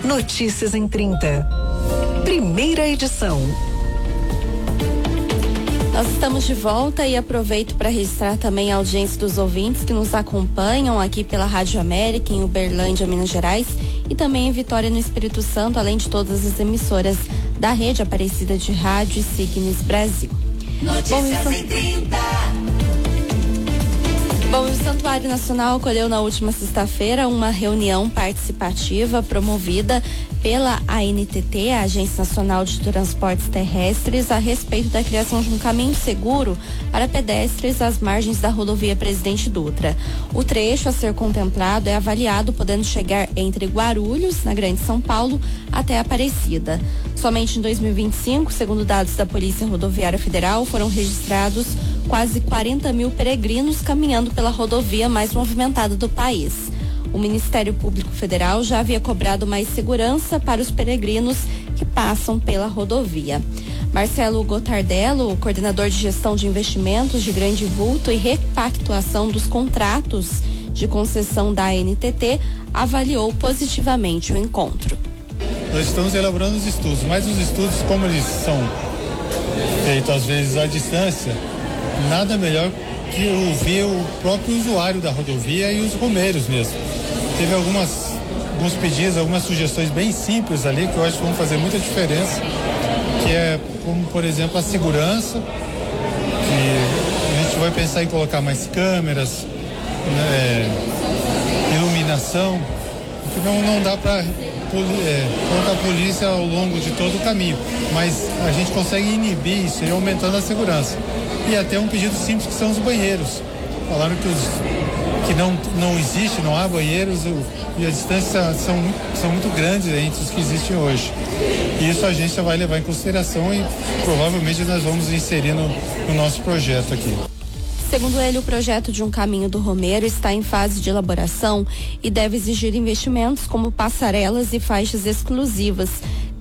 Notícias em 30. Primeira edição. Nós estamos de volta e aproveito para registrar também a audiência dos ouvintes que nos acompanham aqui pela Rádio América, em Uberlândia, Minas Gerais, e também em Vitória, no Espírito Santo, além de todas as emissoras da Rede Aparecida de Rádio e Signes Brasil. Notícias em 30. Bom, o Santuário Nacional acolheu na última sexta-feira uma reunião participativa promovida pela ANTT, a Agência Nacional de Transportes Terrestres, a respeito da criação de um caminho seguro para pedestres às margens da rodovia Presidente Dutra. O trecho a ser contemplado é avaliado podendo chegar entre Guarulhos, na Grande São Paulo, até Aparecida. Somente em 2025, segundo dados da Polícia Rodoviária Federal, foram registrados quase 40 mil peregrinos caminhando pela rodovia mais movimentada do país. O Ministério Público Federal já havia cobrado mais segurança para os peregrinos que passam pela rodovia. Marcelo Gotardello, coordenador de gestão de investimentos de grande vulto e repactuação dos contratos de concessão da ANTT, avaliou positivamente o encontro. Nós estamos elaborando os estudos, mas os estudos, como eles são feitos às vezes à distância, nada melhor que ouvir o próprio usuário da rodovia e os romeiros mesmo. Teve alguns pedidos, algumas sugestões bem simples ali que eu acho que vão fazer muita diferença, que é como, por exemplo, a segurança, que a gente vai pensar em colocar mais câmeras, né, iluminação, porque não dá para colocar a polícia ao longo de todo o caminho, mas a gente consegue inibir isso e aumentando a segurança. E até um pedido simples que são os banheiros. Falaram que não existe, não há banheiros e a distância são muito grandes entre os que existem hoje. E isso a gente já vai levar em consideração e provavelmente nós vamos inserir no nosso projeto aqui. Segundo ele, o projeto de um caminho do Romeiro está em fase de elaboração e deve exigir investimentos como passarelas e faixas exclusivas,